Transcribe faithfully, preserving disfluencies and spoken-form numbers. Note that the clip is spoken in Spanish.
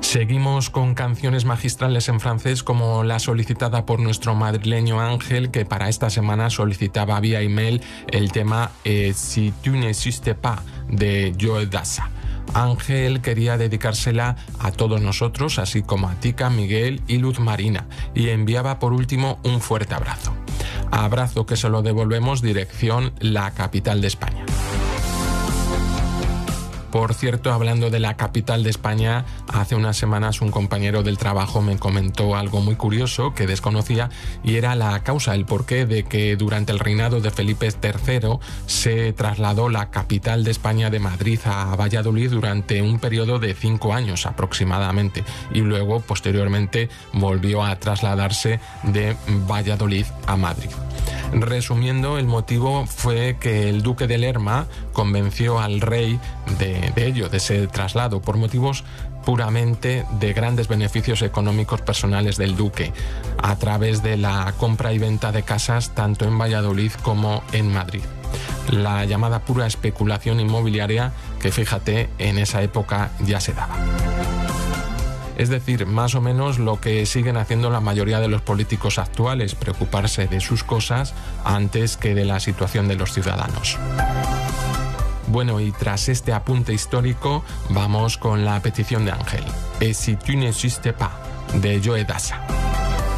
Seguimos con canciones magistrales en francés como la solicitada por nuestro madrileño Ángel, que para esta semana solicitaba vía email el tema eh, Si tu n'existes pas de Joe Dassin. Ángel quería dedicársela a todos nosotros, así como a Tica, Miguel y Luz Marina, y enviaba por último un fuerte abrazo. Abrazo que se lo devolvemos dirección la capital de España. Por cierto, hablando de la capital de España, hace unas semanas un compañero del trabajo me comentó algo muy curioso que desconocía, y era la causa, el porqué de que durante el reinado de Felipe tercero se trasladó la capital de España de Madrid a Valladolid durante un periodo de cinco años aproximadamente, y luego posteriormente volvió a trasladarse de Valladolid a Madrid. Resumiendo, el motivo fue que el duque de Lerma convenció al rey de, de ello, de ese traslado, por motivos puramente de grandes beneficios económicos personales del duque, a través de la compra y venta de casas tanto en Valladolid como en Madrid. La llamada pura especulación inmobiliaria que, fíjate, en esa época ya se daba. Es decir, más o menos lo que siguen haciendo la mayoría de los políticos actuales, preocuparse de sus cosas antes que de la situación de los ciudadanos. Bueno, y tras este apunte histórico, vamos con la petición de Ángel. Et si tu n'existes pas, de Joe Dassin.